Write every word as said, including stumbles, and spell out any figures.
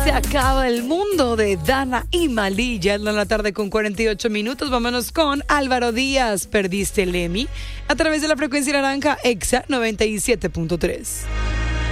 Se acaba el mundo de Dana y Malí. Ya en la tarde con cuarenta y ocho minutos. Vámonos con Álvaro Díaz. Perdiste el Emmy a través de la frecuencia naranja Exa noventa y siete punto tres.